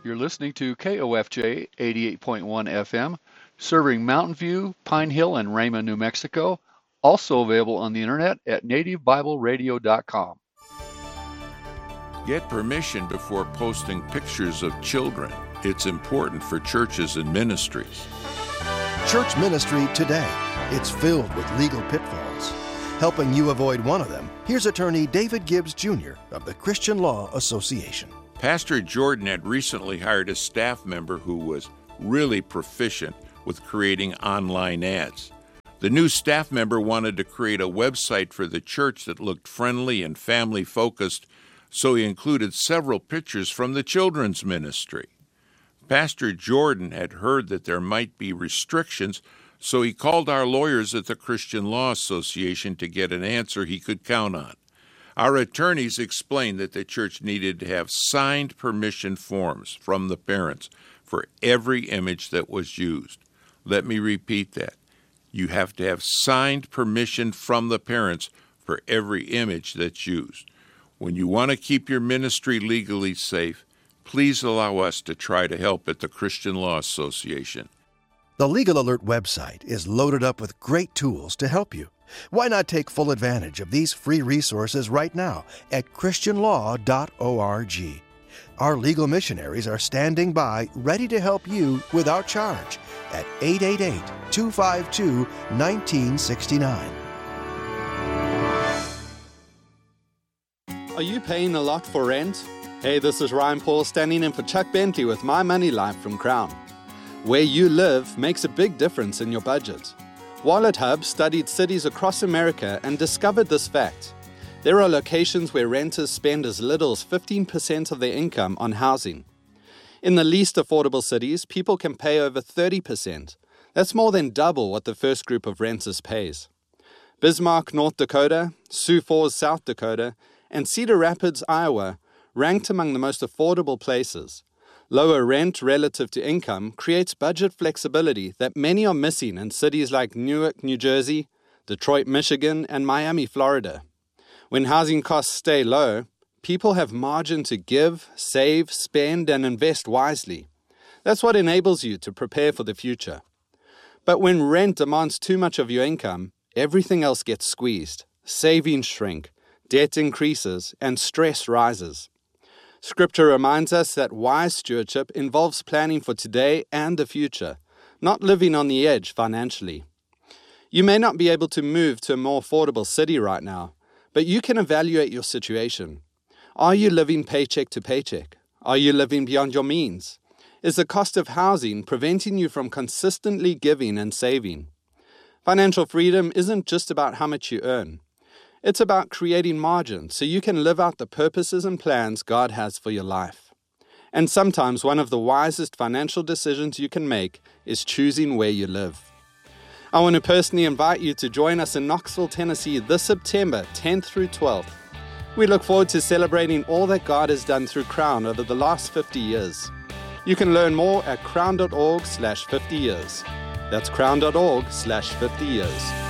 You're listening to KOFJ 88.1 FM, serving Mountain View, Pine Hill, and Rama, New Mexico. Also available on the internet at nativebibleradio.com. Get permission before posting pictures of children. It's important for churches and ministries. Church ministry today. It's filled with legal pitfalls. Helping you avoid one of them, here's attorney David Gibbs Jr. of the Christian Law Association. Pastor Jordan had recently hired a staff member who was really proficient with creating online ads. The new staff member wanted to create a website for the church that looked friendly and family-focused, so he included several pictures from the children's ministry. Pastor Jordan had heard that there might be restrictions, so he called our lawyers at the Christian Law Association to get an answer he could count on. Our attorneys explained that the church needed to have signed permission forms from the parents for every image that was used. Let me repeat that. You have to have signed permission from the parents for every image that's used. When you want to keep your ministry legally safe, please allow us to try to help at the Christian Law Association. The Legal Alert website is loaded up with great tools to help you. Why not take full advantage of these free resources right now at christianlaw.org. Our legal missionaries are standing by, ready to help you without charge at 888-252-1969. Are you paying a lot for rent? Hey, this is Ryan Paul standing in for Chuck Bentley with My Money Life from Crown. Where you live makes a big difference in your budget. Wallet Hub studied cities across America and discovered this fact. There are locations where renters spend as little as 15% of their income on housing. In the least affordable cities, people can pay over 30%. That's more than double what the first group of renters pays. Bismarck, North Dakota, Sioux Falls, South Dakota, and Cedar Rapids, Iowa, ranked among the most affordable places. Lower rent relative to income creates budget flexibility that many are missing in cities like Newark, New Jersey, Detroit, Michigan, and Miami, Florida. When housing costs stay low, people have margin to give, save, spend, and invest wisely. That's what enables you to prepare for the future. But when rent demands too much of your income, everything else gets squeezed. Savings shrink, debt increases, and stress rises. Scripture reminds us that wise stewardship involves planning for today and the future, not living on the edge financially. You may not be able to move to a more affordable city right now, but you can evaluate your situation. Are you living paycheck to paycheck? Are you living beyond your means? Is the cost of housing preventing you from consistently giving and saving? Financial freedom isn't just about how much you earn. It's about creating margin so you can live out the purposes and plans God has for your life. And sometimes one of the wisest financial decisions you can make is choosing where you live. I want to personally invite you to join us in Knoxville, Tennessee this September 10th through 12th. We look forward to celebrating all that God has done through Crown over the last 50 years. You can learn more at crown.org/50 years. That's crown.org/50 years.